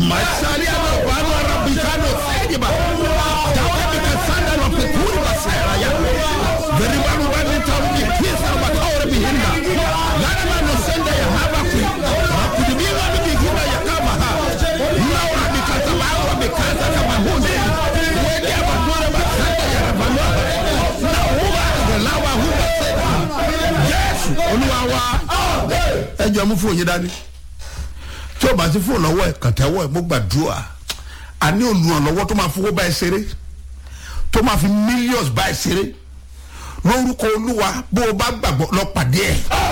Masalia no bano rabikano sejiba. Dawa bika sanda no fituri basera ya. Very bano bani tauri kisa bakaore bihinda. Lana no senda ya haba ku. Kudibiwa bikiwa ya kama ha. Lawa bikata lawa bikata kama hunde. Wende abakura basanda ya rabano. Na huwa lawa huwa senda. Yes, oluwa. Ejo mu fo yin dani. Tí o bá ti fún lọ́wọ́ ẹ̀ kàtẹ́wọ́ ẹ̀ mo gbàdúrà a ní olùrànlọ́wọ́ tó máa fowó bá ẹ ṣeré tó máa fi millions bá ẹ ṣeré lórúkọ Olúwa bó o bá gbàgbọ́ lọ pàdé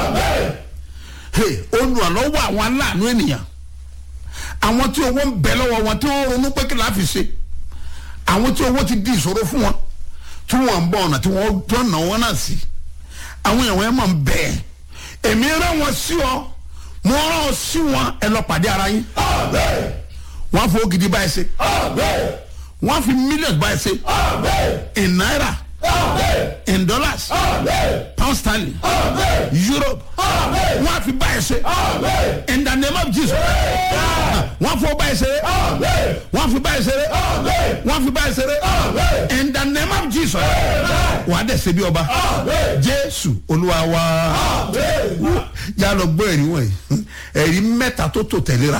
ẹ̀ olùrànlọ́wọ́ àwọn aláàánú ènìyàn àwọn tí owó ń bẹ lọ́wọ́ wọn tí wọ́n ronú pé kí láà fi ṣe àwọn tí owó ti di ìṣòro fún wọn tí wọ́n ń bọ̀ ọ̀nà tí wọ́n tọ́nà wọn náà sí àwọn èèyàn ẹ̀ máa ń bẹ̀ èmi rán wọn sí ọ mo rán sí wọn ẹ lọ pàdé ara yín wọ́n fi ògidì báyìí ṣe wọ́n fi millions báyìí ṣe in naira in dollars pound sterling Europe wọ́n fi báyìí ṣe in the name of Jesus wọ́n fi báyìí ṣe wọ́n fi báyìí ṣe wọ́n fi báyìí ṣe in the name of Jesus wàá dẹ̀ ṣe bí ọba Jésù Olúwa wa yà lọ gbọ́ ẹ̀rí wọ̀nyí ẹ̀rí mẹ́ta tó tò tẹ̀léra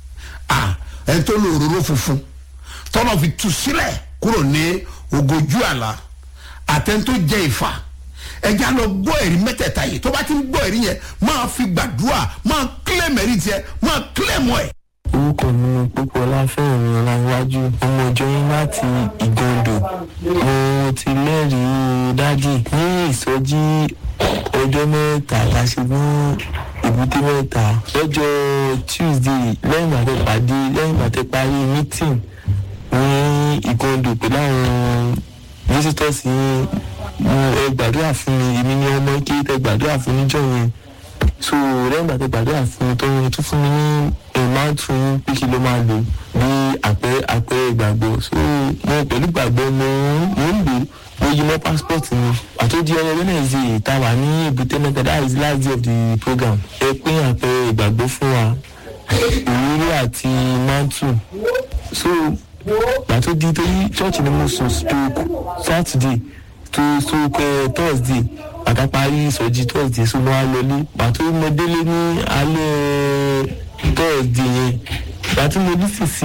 ẹni tó lo òróró funfun tọ́nà fi tú sílẹ̀ kúrò ní ogójú àlá àtẹni tó jẹ ìfà ẹ̀já lọ gbọ́ ẹ̀rí mẹ́tẹ̀ẹ̀ta yìí tó bá ti ń gbọ́ ẹ̀rí yẹn máa fi gbàdúrà máa kílẹ̀ mẹ́rí tiẹ̀ máa kílẹ̀ mọ́ ẹ̀. orúkọ mi ni Pópó Ọláfẹ́mi Ọláníwájú ọmọ ìjọ yín láti Ìgàndò mo ti lẹ́rìí dádì ní ìsọjí ọjọ́ mẹ́ta láṣẹ ní Èbúté Mẹ́ta lọ́jọ́ Tuesday lẹ́yìn àti parí meeting ní Ìgàndò pẹ̀lú àwọn visitors yẹn ẹ gbàdúrà fún mi èmi ní ọmọ kí ẹ gbàdúrà fún níjọ́ yẹn so lẹ́yìn àti gbàdúrà fún mi tó yẹn tún fún mi ní ìmáàtún yín pé kí ló máa lò bí àpẹẹrẹ ìgbàgbọ́ so mo pẹ̀lú ìgbàgbọ́ mo ń lò mo yí mọ́ passport mi àtúndì ọyọ Wednesday tá wà ní Èbúté Mẹ́ta that is the last day of the program ẹ pín àpẹẹrẹ ìgbàgbọ́ fún wa òwúrò àti mantu so gbàtó di torí church ni mo sùn stroke Saturday to stroke Thursday àtàparí ìsọjí Thursday so mo wá lọlé gbàtó mo délé ní alẹ́ Thursday yẹn gbàtí mo lísì sí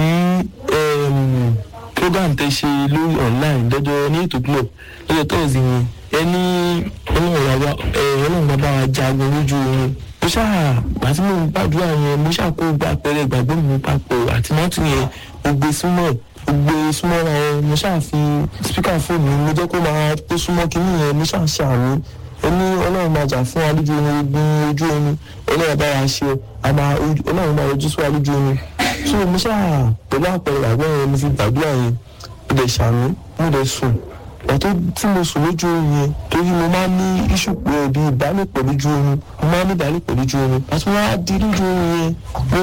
program tẹ ṣe lórí online lọ́jọ́ ní 8 o'clock lọ́jọ́ Thursday yẹn ẹni ọlọ́run bàbá wa jagun lójú oorun mo ṣáà gbàtí mo gbàdúrà yẹn mo ṣáà kó gba àpẹẹrẹ ìgbàgbọ́ mi papọ̀ àti mọ́tò yẹn mo gbé súnmọ́ ra ẹ mo ṣáà fi speaker phone mi mo jẹ́ kó máa tó súnmọ́ kínní yẹn mo ṣáà ṣàmì ẹni ọlọ́run máa jà fún wa lójú omi ojú omi ọlọ́run bá wa ṣe ọlọ́run máa yọjú sí wa lójú omi so mo ṣáà pẹ̀lú àpẹẹrẹ àgbẹ̀ yẹn mo fi gbàdúrà yẹn mo dẹ̀ ṣàmì mo dẹ̀ sùn ọ̀tọ̀ tí mo sùn lójú omi yẹn torí mo máa ń ní iṣu bí ìbálòpọ̀ lójú omi mo máa ń ní ìbálòpọ̀ lójú omi àti wọ́n á di lójú omi yẹn mo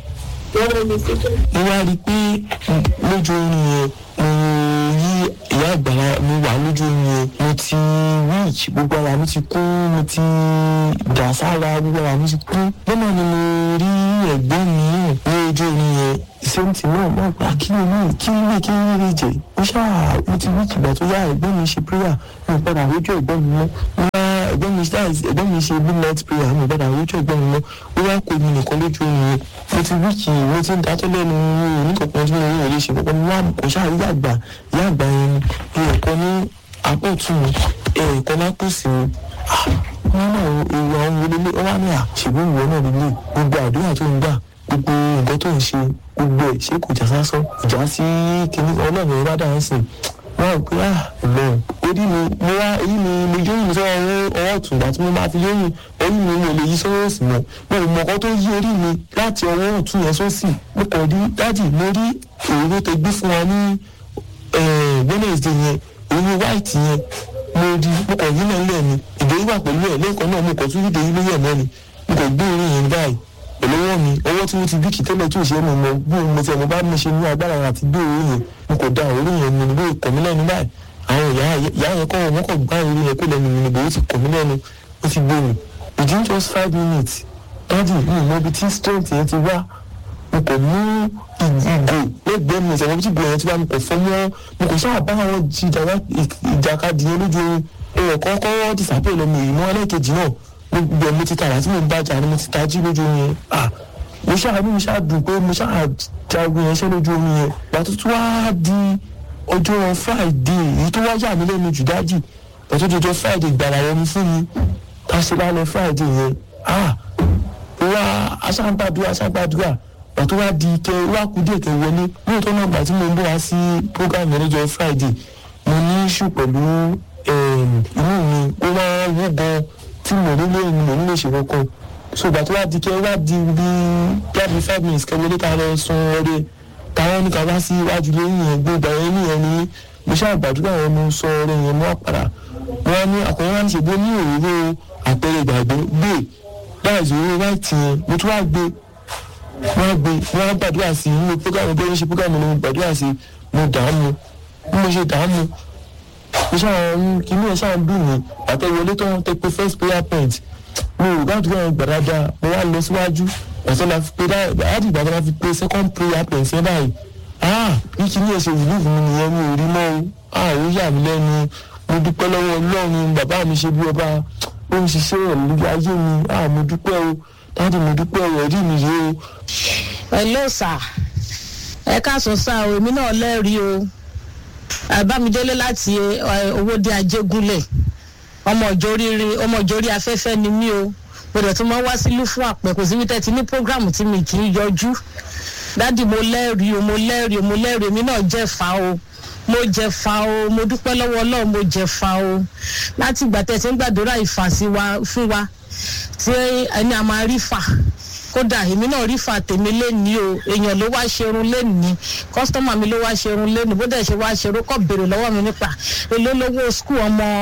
wá rí pé lójú omi yẹn yí ìyá àgbàlá mi wà lójú omi yẹn mo ti reach gbogbo ara mi ti kú mo ti dà sára gbogbo ara mi ti kú lọ́nà ni mo rí ẹ̀gbọ́n mi ní ojú omi yẹn ìsèǹtì náà mọ̀ pé kí ni rí jẹ mo ṣáà mo ti reach ìgbà tó yá ẹ̀gbọ́n mi ṣe prayer mo padà lójú ẹ̀gbọ́n mi mọ́ ẹ̀gbọ́n mi ṣe midnight prayer mo padà lójú ẹ̀gbọ́n mi mọ́ ó wá kó mi nìkan lójú omi yẹn mo ti reach mo ti ń dátọ́ lẹ́nu oníkọ̀ọ̀kan tí mo rí òye ṣe kọ́kọ́ mo wá kò ṣáà rí ìyá àgbà yẹn ní ẹ̀kọ́ ní apá ọ̀tún mi ẹ̀kọ́ lápò sí mi wọ́n náà èrò àwọn olólè ọwọ́ ní àṣìbí ìwọ náà nílé gbogbo àdúrà tó ń gbà gbogbo nǹkan tó ń ṣe gbogbo ẹ̀ ṣé kò já sásán ìjà sí kìnní ọlọ́run bá dáhùn sí wọ́n rò pé ọlọ́run orí mi mo wá èyí mi mo yóyún sọ ọwọ́ ọ̀tún ìgbà tí mo máa fi yóyún orí mi ò lè yí sọ́wọ́ òsì mọ́ mo ò mọ̀ ọkọ tó yí orí mi láti ọwọ́ ọ̀tún yẹn sósì mo kàn rí dájì mo rí òróró tó gbé fún wa ní Wednesday yẹn òróró white yẹn mo kàn yí náà lẹ́ẹ̀ni ìdèyí wà pẹ̀lú ẹ̀ lẹ́ẹ̀kan náà mo kàn tún rí ìdèyí lórí ẹ̀ mọ́ni mo kàn gbé orí yẹn báyìí pẹ̀lú ọwọ́ mi ọwọ́ tí mo ti bí kì tẹ́lẹ̀ tó ṣe é mọ̀ bí mo ti ẹ̀ mo bá mi ṣe ní agbára àti gbé orí yẹn mo kò da orí yẹn mi níbo ìkọ̀ mi lẹ́nu báyìí àwọn ìyá yẹn kọ́ wọn kọ̀ gbá orí yẹn kó lẹ́nu mi níbo ó ti kọ̀ mi lẹ́nu ó ti gbé mi within just 5 minutes dájú mi mọ ibi tí strength yẹn ti wá mo kò mú lẹ́gbẹ̀ẹ́ mi ìṣẹ̀lẹ̀ tí bẹ̀rẹ̀ tí wọ́n kò fọ́ mọ́ mo kò sáà bá àwọn ìjàkadì yẹn lójú ẹ̀rọ kọ́kọ́ wọ́n ti sàpè lọ́mọ yìí mọ́ ẹlẹ́kejì náà gbogbo mo ti tààrà tí mo ń bàjá ni mo ti tají lójú yẹn mo ṣáà dùn pé mo ṣáà jagun yẹn ṣẹ́ lójú omi yẹn gbàtú tó wá di ọjọ́ Friday èyí tó wá yà mí lẹ́nu jù dájì gbàtú tó jọ Friday gbàrà wọn fún mi ká ṣe lálẹ́ Friday yẹn wá aṣágbàdúrà gbàtú wá di wá kú díẹ̀ kẹ́ wọlé lóòótọ́ náà gbà tí mo ń bọ̀ wá sí program yẹn lọ́jọ́ Friday mo ní issue pẹ̀lú inú mi ó wá wú gan tí mo nílé ṣe kọ́kọ́ so ìgbà tó wá di kẹ́ wá di bí 5 minutes kẹ́wé létà lọ sun ọdẹ táwọn ní ká wá sí iwájú lẹ́yìn yẹn gbé ìgbà yẹn nìyẹn ní mo ṣáà gbàdúrà yẹn mo sọ ọrẹ yẹn mọ́ àpàrà wọn ní àkọ́yẹ́ wá ní ṣe gbé ní òróró àpẹẹrẹ ìgbàgbọ́ gbé láìsí òróró wáìtì yẹn mo tún wá gbé wọ́n gbàdúrà sí nínú program bí wọ́n ṣe program ní mo gbàdúrà sí mo dààmú bí mo ṣe dààmú mo ṣáà kí ní ẹ̀ ṣáà ń dùn mí àtẹ̀wọlé tó ń tẹ́ pé first prayer point mo ò gbàdúrà yẹn gbàdáadáa mo wá lọ síwájú ọ̀sẹ̀ la fi pé láti ìgbà tó la fi pé second prayer point yẹn báyìí bí kí ní ẹ̀ ṣe wùlú fún mi nìyẹn mi ò rí mọ́ ó yà mí lẹ́nu mo dúpẹ́ lọ́wọ́ Ọlọ́run bàbá mi ṣe bí ọba ó ń ṣiṣẹ́ ìlú ayé mi mo dúpẹ́ o dáàdì mo dúpẹ́ o ẹ̀rí mi rèé o. hello sir ẹ káàsán sá o èmi náà lẹ́rìí o Bámidélé láti Owódé Ajégúnlẹ̀ ọmọ ìjòrí afẹ́fẹ́ ni mí o mo dẹ̀ tún máa wá sílùú fún àpẹ kò sí wí tẹ́tí ní prógráàmù tí mi kì í yọjú dádì mo lẹ́rìí o èmi náà jẹ́ fa o mo jẹ fa o mo dúpẹ́ lọ́wọ́ Ọlọ́run mo jẹ fa o láti ìgbà tẹ́tí ń gbàdúrà ìfà sí wa fún wa tí ẹni a máa rí fà kódà èmi náà rí fa tèmi lẹ́ni o èèyàn ló wá ṣerun lẹ́ni kọ́sítọ́mà mi ló wá ṣerun lẹ́ni bó dẹ̀ ṣe wá ṣerun kọ́ béèrè lọ́wọ́ mi nípa èló lówó skul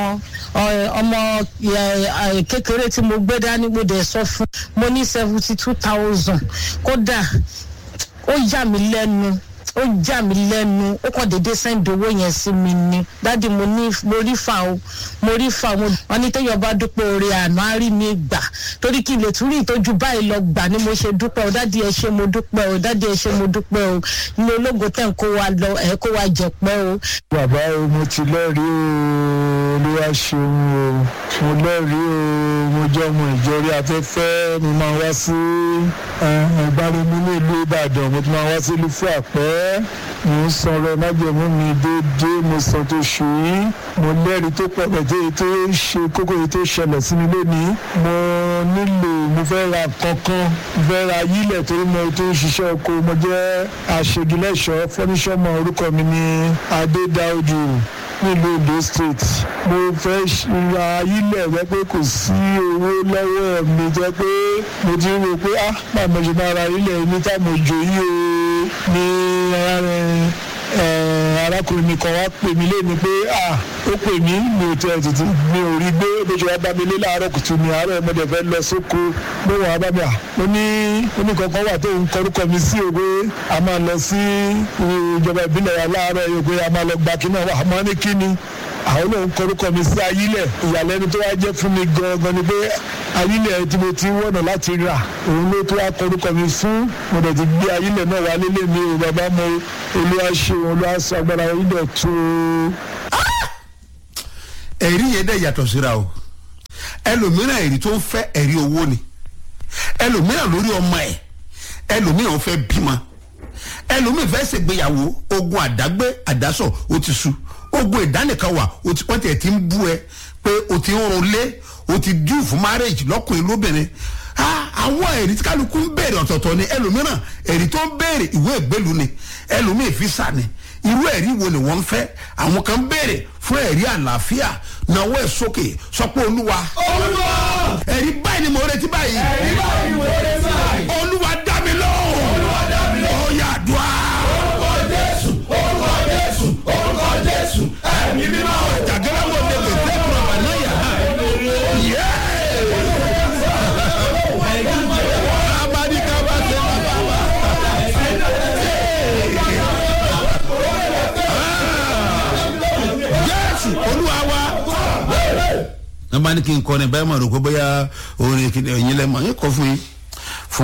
ọmọ kékeré tí mo gbé dání mo dẹ̀ sọ fún mo ní 72,000 kódà ó yà mí lẹ́nu ó kàn déédéé sẹ́ńdì owó yẹn sí mi ni dádì mo rí fa o wọn ní téèyàn bá dúpẹ́ oore àná á rí mi gbà torí kí n lè tún rí ìtọ́jú báyìí lọ gbà ni mo ṣe dúpẹ́ o dádì ẹ ṣé mo dúpẹ́ o ní ológo tẹ̀ ń kó wa lọ ẹ̀ kó wa jẹ̀pẹ́ o. bàbá o mo ti lẹ́rìí o Olúwa ṣeun o mo lẹ́rìí o mo jẹ́ ọmọ ìjọrí afẹ́fẹ́ mo máa wá sí ìbáraẹni ní ìlú Ìbàdàn mo ti máa wá sí ìlú fún àpẹ́ mo ń sọ̀rọ̀ májèmú mi déédéé mo sọ tó ṣù yìí mo lẹ́rìí tó pọ̀ pẹ̀tẹ́ tó ṣe kókó yìí tó ṣẹlẹ̀ sí mi lónìí mo fẹ́ ra kankan fẹ́ ra yílẹ̀ torí mo tó ń ṣiṣẹ́ oko mo jẹ́ aṣègilẹ́ṣọ́ fọ́níṣọ́mọ orúkọ mi ní Adédáojú nílùú Ondo State mo fẹ́ ra yílẹ̀ rẹ pé kò sí owó lọ́wọ́ mi jẹ́ pé mo ti ń rò pé báwo ṣe máa ra yílẹ̀ ní táwọn òjò yìí o ní arákùnrin mi kan wá pè mí lẹ́nu pé ó pè mí mi ò rí gbé bó ṣe wá bá mi lé láàárọ̀ kùtù ní àárọ̀ ọmọdé fẹ́ lọ sóko bó wà bá mi ó ní kankan wà tó ń kọrúkọ mi sí òwe a máa lọ sí ìjọba ìbílẹ̀ wa láàárọ̀ yìí pé a máa lọ gba kíní wà àmọ́ ní kíni àwọn náà ń kọrúkọ mi sí ayílẹ̀ ìyàlẹ́nu tó wá jẹ́ fún mi gangan ni pé ayílẹ̀ tí mo ti wọ̀nà láti rà òun ló tó wá kọrúkọ mi fún mo dẹ̀ ti gbé ayílẹ̀ náà wá lélé mi ò bàbá mo Olúwa ṣe Olúwa sọ agbára ayílẹ̀ tó. ẹ̀rí yẹn dẹ̀ yàtọ̀ síra o ẹlòmíràn ẹ̀rí tó ń fẹ́ ẹ̀rí owó ni ẹlòmíràn lórí ọmọ ẹ̀ ẹlòmíràn fẹ́ bímọ ẹlòmíràn fẹ́ ṣègbéyàwó ogun àdágbé àdásọ̀ ó ti sú ogun ìdánìkan wà wọ́n tiẹ̀ ti ń bú ẹ pé o ti ń rún lé o ti due fún marriage lọ́kùnrin lóbìnrin àwọn ẹ̀rí tí kálukú ń béèrè ọ̀tọ̀ọ̀tọ̀ ni ẹlòmíràn ẹ̀rí tó ń béèrè ìwé ìgbélú ni ẹlòmíràn físà ni irú ẹ̀rí wo ni wọ́n ń fẹ́ àwọn kan ń béèrè fún ẹ̀rí àlàáfíà náwó ẹ̀ sókè sọ pé Olúwa ẹ̀rí báyìí ni mo retí báyìí Olúwa dá mi lóhùn ó yá àdúrà orúkọ Jésù ẹ̀mí mímọ́ jàgẹ́rẹ́ wo lè lè tẹ́ kúrò àná yà Olúwa wa ẹ bá ní kí n kọ́ ni báyìí máa rò pé bóyá orin ẹ̀yin lẹ́mọ̀ ẹ kọ́ fún yín.